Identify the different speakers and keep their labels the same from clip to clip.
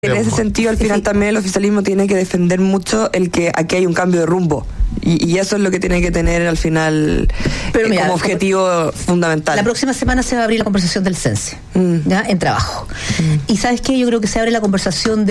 Speaker 1: En ese sentido, al final también el oficialismo tiene que defender mucho el que aquí hay un cambio de rumbo. Y eso es lo que tiene que tener al final como objetivo fundamental.
Speaker 2: La próxima semana se va a abrir la conversación del CENSE, ¿ya? En trabajo. Y ¿sabes qué? Yo creo que se abre la conversación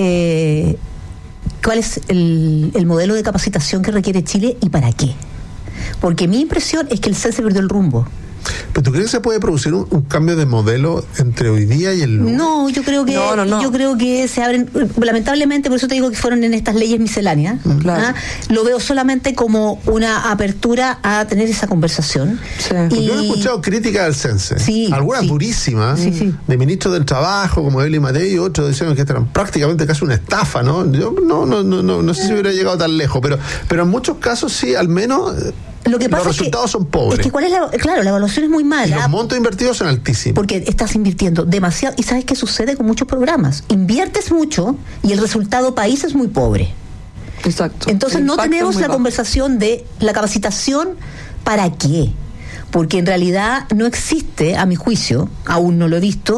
Speaker 2: de cuál es el modelo de capacitación que requiere Chile y para qué. Porque mi impresión es que el CENSE perdió el rumbo.
Speaker 3: ¿Pero tú crees que se puede producir un cambio de modelo entre hoy día y el lunes?
Speaker 2: No, yo creo que yo creo que se abren, lamentablemente, por eso te digo que fueron en estas leyes misceláneas.
Speaker 1: Claro.
Speaker 2: Lo veo solamente como una apertura a tener esa conversación.
Speaker 1: Sí.
Speaker 2: Y
Speaker 3: yo he escuchado críticas al CENSE, algunas durísimas, de ministros del Trabajo como Evelyn Matei y otros diciendo que esto era prácticamente casi una estafa, ¿no? Yo no sé si hubiera llegado tan lejos, pero en muchos casos sí, al menos
Speaker 2: lo que pasa
Speaker 3: los resultados son pobres.
Speaker 2: Es que la evaluación es muy mala.
Speaker 3: Y los montos invertidos son altísimos.
Speaker 2: Porque estás invirtiendo demasiado. ¿Y sabes qué sucede con muchos programas? Inviertes mucho y el resultado país es muy pobre.
Speaker 1: Exacto.
Speaker 2: Entonces no tenemos la conversación de la capacitación para qué. Porque en realidad no existe, a mi juicio, aún no lo he visto,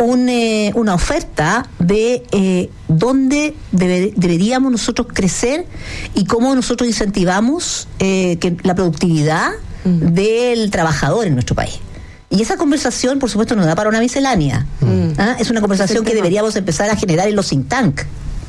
Speaker 2: una oferta de dónde deberíamos nosotros crecer y cómo nosotros incentivamos que la productividad del trabajador en nuestro país. Y esa conversación, por supuesto, nos da para una miscelánea. Es una conversación que deberíamos empezar a generar en los think tank.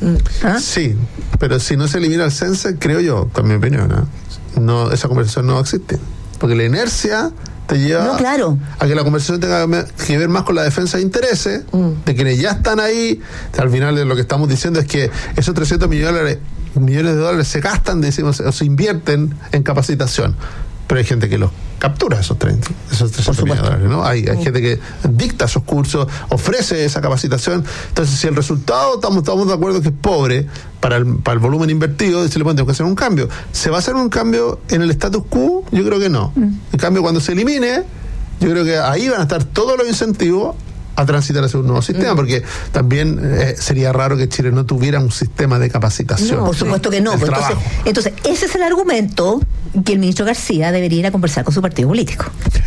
Speaker 3: Sí, pero si no se elimina el CENSE, creo yo, con mi opinión, no, esa conversación no existe. Porque la inercia te lleva a que la conversación tenga que ver más con la defensa de intereses de quienes ya están ahí. Al final de lo que estamos diciendo es que esos 300 millones de dólares se gastan, decimos, o se invierten en capacitación. Pero hay gente que los captura esos 300 millones de dólares, ¿no? Hay gente que dicta esos cursos, ofrece esa capacitación. Entonces, si el resultado estamos de acuerdo que es pobre para el volumen invertido, se le puede tener que hacer un cambio. ¿Se va a hacer un cambio en el status quo? Yo creo que no. En cambio, cuando se elimine, yo creo que ahí van a estar todos los incentivos a transitar hacia un nuevo sistema, porque también sería raro que Chile no tuviera un sistema de capacitación.
Speaker 2: No, por supuesto que no. Pues entonces, ese es el argumento que el ministro García debería ir a conversar con su partido político.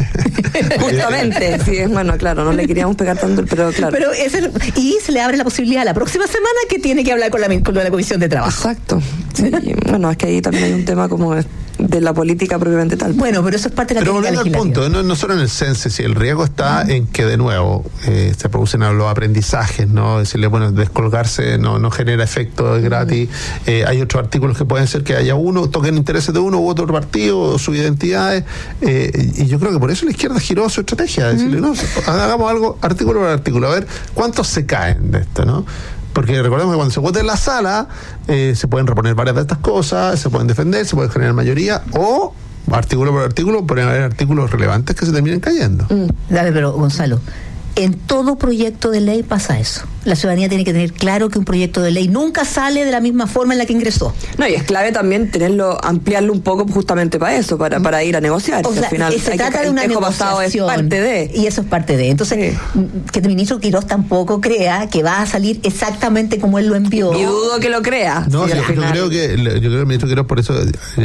Speaker 1: Justamente, sí, bueno, claro, no le queríamos pegar tanto, pero claro.
Speaker 2: Y se le abre la posibilidad la próxima semana que tiene que hablar con la Comisión de Trabajo.
Speaker 1: Exacto. Sí, bueno, es que ahí también hay un tema como de la política propiamente tal.
Speaker 2: Bueno, pero eso es parte de la
Speaker 3: técnica legislativa. Pero volviendo al punto, no solo en el CENSE, si el riesgo está en que de nuevo se producen los aprendizajes, ¿no? Decirle, bueno, descolgarse no genera efecto gratis. Hay otros artículos que pueden ser que haya toquen intereses de uno u otro partido, o sus identidades, y yo creo que por eso la izquierda giró su estrategia, decirle, no, hagamos algo artículo por artículo, a ver cuántos se caen de esto, ¿no? Porque recordemos que cuando se vote en la sala, se pueden reponer varias de estas cosas, se pueden defender, se puede generar mayoría, o artículo por artículo pueden haber artículos relevantes que se terminen cayendo.
Speaker 2: Dale, pero Gonzalo, en todo proyecto de ley pasa eso. La ciudadanía tiene que tener claro que un proyecto de ley nunca sale de la misma forma en la que ingresó.
Speaker 1: No, y es clave también ampliarlo un poco justamente para eso, para ir a negociar.
Speaker 2: O sea,
Speaker 1: al final
Speaker 2: se trata de una negociación.
Speaker 1: Es parte de.
Speaker 2: Y eso es parte de. Entonces, que el ministro Quirós tampoco crea que va a salir exactamente como él lo envió.
Speaker 1: Y dudo que lo crea.
Speaker 3: No, yo creo que el ministro Quirós, por eso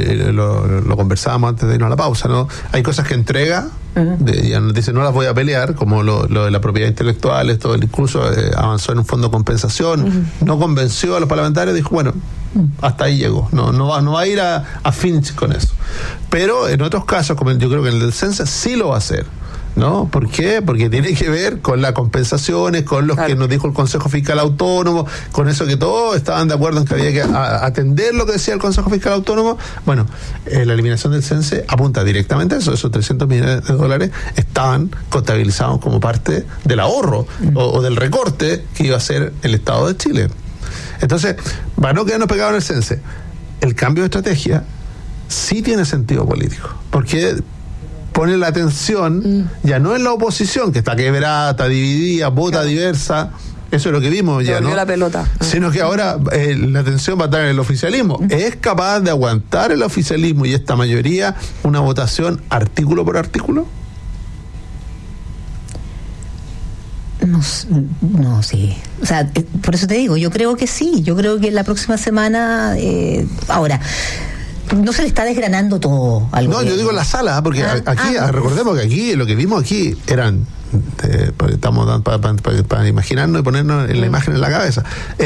Speaker 3: lo conversábamos antes de irnos a la pausa, ¿no? Hay cosas que entrega, ya nos dice, no las voy a pelear, como lo de la propiedad intelectual, esto incluso avanzó en un fondo de compensación, no convenció a los parlamentarios, dijo, bueno, hasta ahí llegó, no va a ir a Finch con eso. Pero en otros casos, como yo creo que en el del CENSE sí lo va a hacer, ¿no? ¿Por qué? Porque tiene que ver con las compensaciones, con los que nos dijo el Consejo Fiscal Autónomo, con eso que todos estaban de acuerdo en que había que atender lo que decía el Consejo Fiscal Autónomo. Bueno, la eliminación del CENSE apunta directamente a eso. Esos 300 millones de dólares estaban contabilizados como parte del ahorro o del recorte que iba a hacer el Estado de Chile. Entonces, para no quedarnos pegados en el CENSE, el cambio de estrategia sí tiene sentido político, porque pone la atención ya no en la oposición, que está quebrada, está dividida, vota diversa, eso es lo que vimos ya, ¿no?
Speaker 1: La pelota.
Speaker 3: Sino que ahora la atención va a estar en el oficialismo. ¿Es capaz de aguantar el oficialismo y esta mayoría una votación artículo por artículo?
Speaker 2: No, sí. O sea, por eso te digo, yo creo que sí. Yo creo que la próxima semana, ahora, no se le está desgranando todo al gobierno.
Speaker 3: Yo digo la sala, porque aquí, recordemos que aquí lo que vimos aquí eran estamos dando para imaginarnos y ponernos en la imagen en la cabeza.